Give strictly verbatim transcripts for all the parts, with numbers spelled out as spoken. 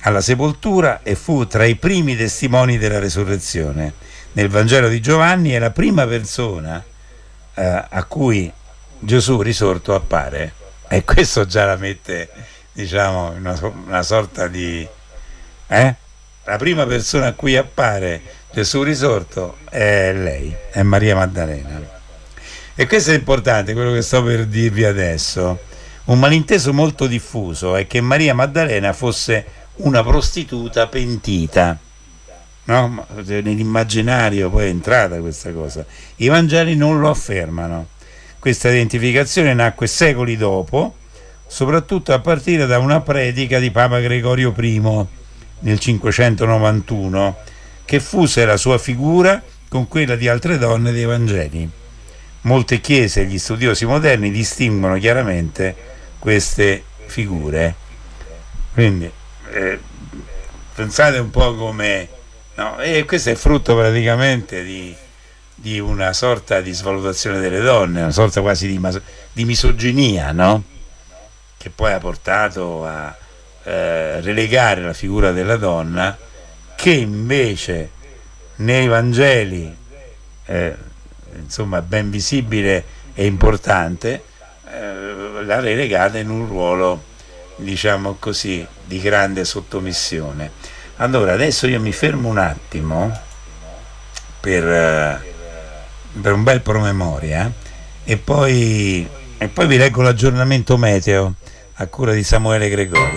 alla sepoltura e fu tra i primi testimoni della resurrezione. Nel Vangelo di Giovanni è la prima persona eh, a cui Gesù risorto appare, e questo già la mette, diciamo, in una, una sorta di eh? la prima persona a cui appare Gesù risorto è lei, è Maria Maddalena. E questo è importante, quello che sto per dirvi adesso. Un malinteso molto diffuso è che Maria Maddalena fosse una prostituta pentita, no? Nell'immaginario poi è entrata questa cosa. I Vangeli non lo affermano. Questa identificazione nacque secoli dopo, soprattutto a partire da una predica di Papa Gregorio I nel cinquecentonovantuno, che fuse la sua figura con quella di altre donne dei Vangeli. Molte chiese e gli studiosi moderni distinguono chiaramente queste figure. Quindi eh, pensate un po' come, no? E questo è frutto praticamente di, di una sorta di svalutazione delle donne, una sorta quasi di, mas- di misoginia, no? Che poi ha portato a eh, relegare la figura della donna, che invece nei Vangeli eh, insomma ben visibile e importante, eh, l'ha relegata in un ruolo, diciamo così, di grande sottomissione. Allora adesso io mi fermo un attimo per, eh, per un bel promemoria e poi, e poi vi leggo l'aggiornamento meteo a cura di Samuele Gregori.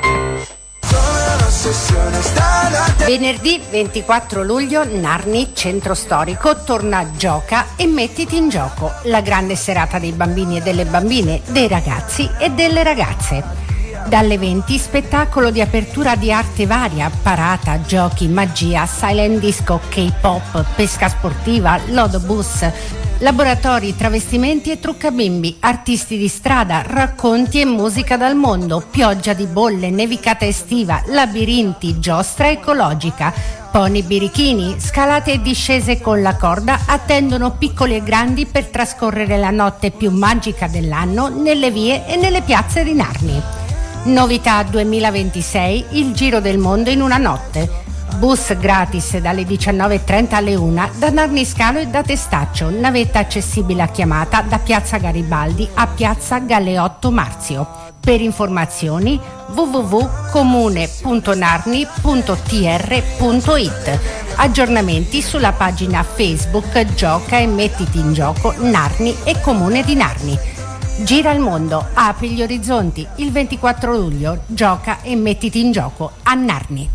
Venerdì ventiquattro luglio, Narni, centro storico, torna Gioca e mettiti in gioco, la grande serata dei bambini e delle bambine, dei ragazzi e delle ragazze. Dalle venti, spettacolo di apertura di arte varia, parata, giochi, magia, silent disco, K-pop, pesca sportiva, lodobus, laboratori, travestimenti e truccabimbi, artisti di strada, racconti e musica dal mondo, pioggia di bolle, nevicata estiva, labirinti, giostra ecologica, pony birichini, scalate e discese con la corda attendono piccoli e grandi per trascorrere la notte più magica dell'anno nelle vie e nelle piazze di Narni. Novità duemilaventisei, il giro del mondo in una notte. Bus gratis dalle diciannove e trenta alle una da Narni Scalo e da Testaccio, navetta accessibile a chiamata da Piazza Garibaldi a Piazza Galeotto Marzio. Per informazioni w w w punto comune punto narni punto t r punto i t. Aggiornamenti sulla pagina Facebook Gioca e mettiti in gioco Narni e Comune di Narni. Gira il mondo, apri gli orizzonti. Il ventiquattro luglio gioca e mettiti in gioco a Narni.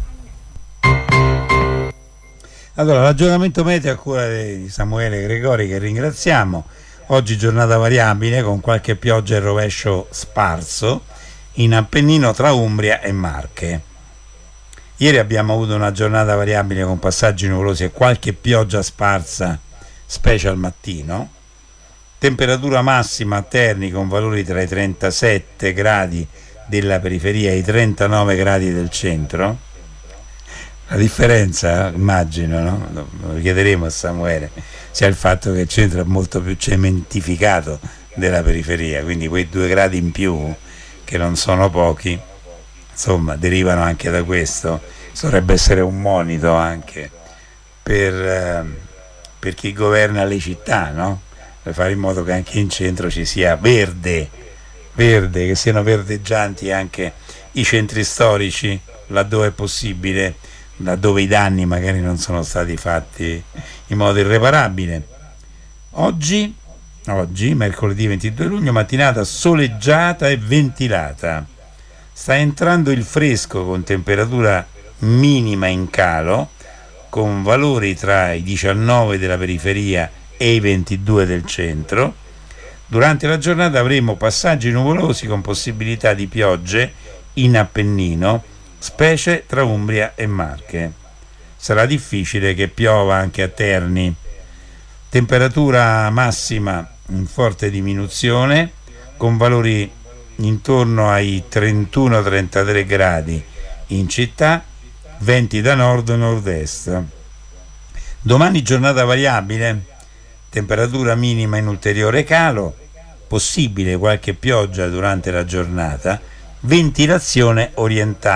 Allora, l'aggiornamento meteo a cura di Samuele Gregori, che ringraziamo. Oggi giornata variabile con qualche pioggia e rovescio sparso in Appennino tra Umbria e Marche. Ieri abbiamo avuto una giornata variabile con passaggi nuvolosi e qualche pioggia sparsa, specie al mattino. Temperatura massima a Terni con valori tra i trentasette gradi della periferia e i trentanove gradi del centro. La differenza, immagino, no? Lo chiederemo a Samuele, sia il fatto che il centro è molto più cementificato della periferia, quindi quei due gradi in più, che non sono pochi, insomma, derivano anche da questo. Dovrebbe essere un monito anche per, eh, per chi governa le città, no? Per fare in modo che anche in centro ci sia verde, verde, che siano verdeggianti anche i centri storici, laddove è possibile, laddove i danni magari non sono stati fatti in modo irreparabile. Oggi, oggi, mercoledì ventidue luglio, mattinata soleggiata e ventilata. Sta entrando il fresco con temperatura minima in calo, con valori tra i diciannove della periferia e i ventidue del centro. Durante la giornata avremo passaggi nuvolosi con possibilità di piogge in Appennino, specie tra Umbria e Marche. Sarà difficile che piova anche a Terni. Temperatura massima in forte diminuzione, con valori intorno ai trentuno trentatré gradi in città, venti da nord e nord-est. Domani giornata variabile, temperatura minima in ulteriore calo, possibile qualche pioggia durante la giornata, ventilazione orientale.